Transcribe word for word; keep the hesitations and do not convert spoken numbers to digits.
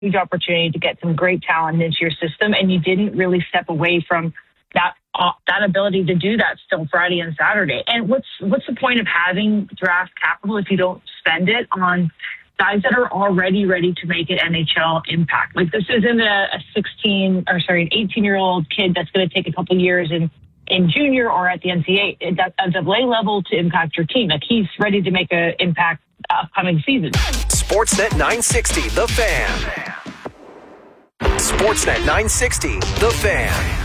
huge opportunity to get some great talent into your system, and you didn't really step away from that uh, that ability to do that still Friday and Saturday. And what's what's the point of having draft capital if you don't spend it on guys that are already ready to make an N H L impact? Like, this isn't a, a sixteen or sorry, an eighteen-year-old kid that's going to take a couple years in, in junior or at the N C A A at double A level to impact your team. Like, he's ready to make an impact upcoming season. Sportsnet nine sixty, The Fan. Sportsnet nine sixty, The Fan.